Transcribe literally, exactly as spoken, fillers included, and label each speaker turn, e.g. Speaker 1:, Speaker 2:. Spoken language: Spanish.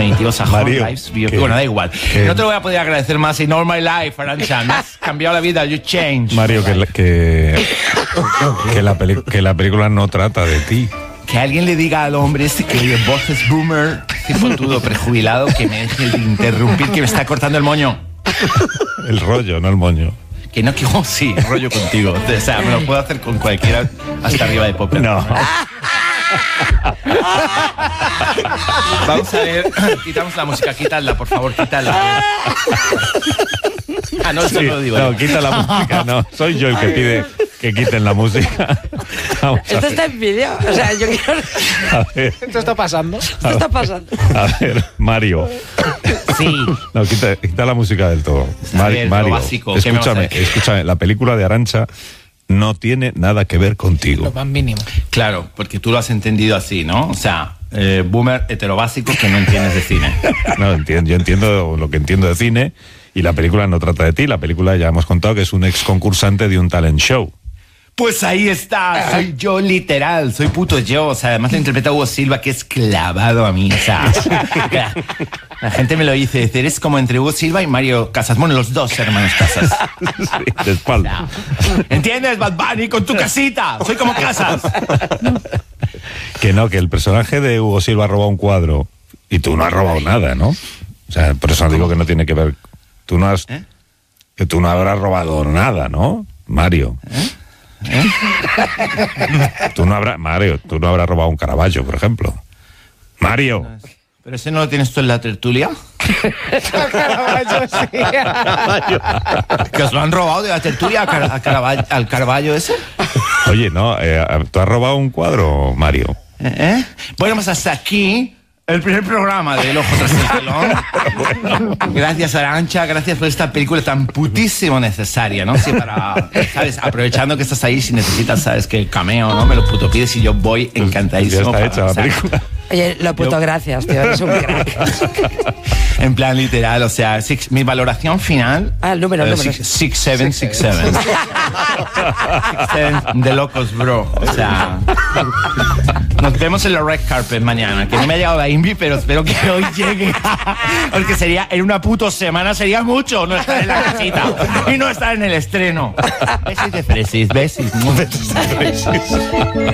Speaker 1: definitivos a
Speaker 2: Mario,
Speaker 1: Home Lives. Bueno, da igual.
Speaker 2: ¿Qué?
Speaker 1: No te lo voy a poder agradecer más in all my life, Arantxa. Me has cambiado la vida, you change.
Speaker 2: Mario, que, la- que, que, la peli- que la película no trata de ti.
Speaker 1: Que alguien le diga al hombre este que oye voces boomer, cipotudo, prejubilado, que me deje de interrumpir, que me está cortando el moño.
Speaker 2: El rollo, no el moño.
Speaker 1: Que no, que oh, sí, rollo contigo. O sea, me lo puedo hacer con cualquiera hasta arriba de Popper.
Speaker 2: No.
Speaker 1: Vamos a ver, quitamos la música, quítala, por favor, quítala. Ah, no, eso
Speaker 2: Sí,
Speaker 1: no lo digo.
Speaker 2: no,
Speaker 1: yo.
Speaker 2: quita la música, no. Soy yo el que pide que quiten la música. Vamos a
Speaker 3: Esto
Speaker 2: ver.
Speaker 3: está en vídeo. O sea, yo quiero.
Speaker 2: A ver,
Speaker 4: Esto está pasando.
Speaker 3: Esto está pasando.
Speaker 2: a ver, Mario.
Speaker 1: Sí.
Speaker 2: No, quita, quita la música del todo.
Speaker 1: A
Speaker 2: Mari-
Speaker 1: ver, lo
Speaker 2: Mario,
Speaker 1: básico, ¿qué me vas a
Speaker 2: escúchame,
Speaker 1: decir?
Speaker 2: escúchame, la película de Arantxa no tiene nada que ver contigo.
Speaker 4: Lo más mínimo.
Speaker 1: Claro, porque tú lo has entendido así, ¿no? O sea, eh, boomer heterobásico que no entiendes de cine.
Speaker 2: No, entiendo, yo entiendo lo que entiendo de cine y la película no trata de ti. La película ya hemos contado que es un ex concursante de un talent show.
Speaker 1: Pues ahí está, soy yo literal, soy puto yo. O sea, además lo interpreta Hugo Silva, que es clavado a mí. O sea, la, la gente me lo dice, dice, eres como entre Hugo Silva y Mario Casas. Bueno, los dos hermanos Casas.
Speaker 2: Sí, de espalda.
Speaker 1: ¿Entiendes, Bad Bunny, con tu casita? Soy como Casas.
Speaker 2: Que no, que el personaje de Hugo Silva ha robado un cuadro y tú no has robado nada, ¿no? O sea, por eso digo que no tiene que ver. Tú no has.
Speaker 1: ¿Eh?
Speaker 2: Que tú no habrás robado nada, ¿no, Mario?
Speaker 1: ¿Eh? ¿Eh?
Speaker 2: Tú no habrás. Mario, tú no habrás robado un Caravaggio, por ejemplo. Mario.
Speaker 1: ¿Pero ese no lo tienes tú en la tertulia? ¿Que os lo han robado de la tertulia a Car- a Caravaggio- al Caravaggio ese?
Speaker 2: Oye, no, eh, ¿tú has robado un cuadro, Mario?
Speaker 1: ¿Eh? ¿Eh? Bueno, pues hasta aquí el primer programa de El Ojo Tras el Telón. Gracias, Arantxa, gracias por esta película tan putísimo necesaria, ¿no? Sí, para, ¿sabes? Aprovechando que estás ahí, si necesitas, ¿sabes? Que cameo, ¿no? Me lo puto pides y yo voy encantadísimo.
Speaker 2: Ya está
Speaker 1: para-
Speaker 2: hecha la
Speaker 1: o sea,
Speaker 2: película.
Speaker 3: Oye, lo puto
Speaker 1: Yo-
Speaker 3: gracias, tío. Eres un crack.
Speaker 1: En plan literal, o sea, six- mi valoración final.
Speaker 3: Ah, el número, el
Speaker 1: eh,
Speaker 3: número.
Speaker 1: six, six, seven, six, seven. Six, seven de locos, bro. O sea, nos vemos en la red carpet mañana. Que no me ha llegado la Invi, pero espero que hoy llegue. Porque sería, en una puto semana sería mucho no estar en la casita y no estar en el estreno. Besis de fresis, besis.